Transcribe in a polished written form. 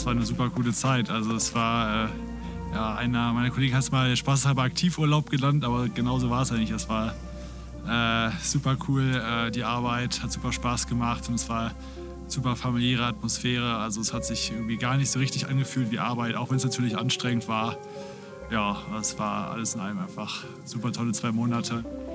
war eine super coole Zeit. Also es war, ja, einer meiner Kollegen hat es mal spaßhalber Aktivurlaub genannt, aber genauso war es ja nicht. Es war super cool, die Arbeit hat super Spaß gemacht und es war super familiäre Atmosphäre. Also es hat sich irgendwie gar nicht so richtig angefühlt wie Arbeit, auch wenn es natürlich anstrengend war. Ja, es war alles in allem einfach super tolle 2 Monate.